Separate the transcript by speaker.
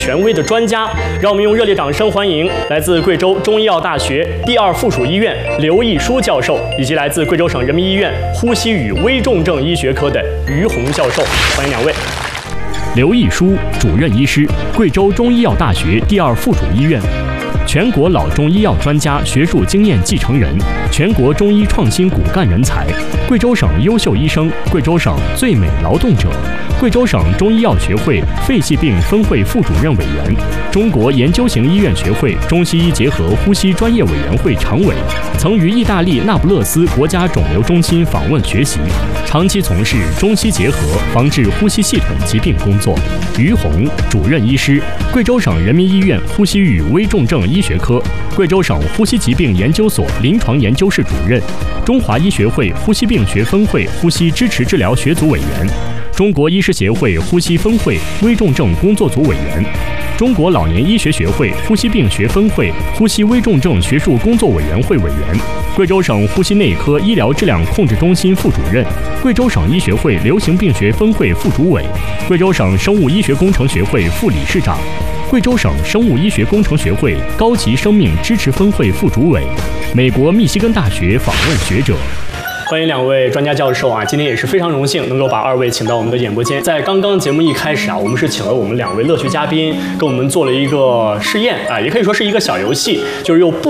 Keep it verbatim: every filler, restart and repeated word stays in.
Speaker 1: 权威的专家，让我们用热烈掌声欢迎来自贵州中医药大学第二附属医院刘义书教授，以及来自贵州省人民医院呼吸与危重症医学科的于红教授，欢迎两位。
Speaker 2: 刘义书，主任医师，贵州中医药大学第二附属医院，全国老中医药专家学术经验继承人，全国中医创新骨干人才，贵州省优秀医生，贵州省最美劳动者，贵州省中医药学会肺系病分会副主任委员，中国研究型医院学会中西医结合呼吸专业委员会常委，曾于意大利那不勒斯国家肿瘤中心访问学习，长期从事中西结合防治呼吸系统疾病工作。于红，主任医师，贵州省人民医院呼吸与危重症医学科，贵州省呼吸疾病研究所临床研究室主任，中华医学会呼吸病学分会呼吸支持治疗学组委员，中国医师协会呼吸分会危重症工作组委员，中国老年医学学会呼吸病学分会呼吸危重症学术工作委员会委员，贵州省呼吸内科医疗质量控制中心副主任，贵州省医学会流行病学分会副主委，贵州省生物医学工程学会副理事长，贵州省生物医学工程学会高级生命支持分会副主委，美国密西根大学访问学者。
Speaker 1: 欢迎两位专家教授啊！今天也是非常荣幸能够把二位请到我们的演播间。在刚刚节目一开始啊，我们是请了我们两位乐趣嘉宾，跟我们做了一个试验啊，也可以说是一个小游戏，就是用不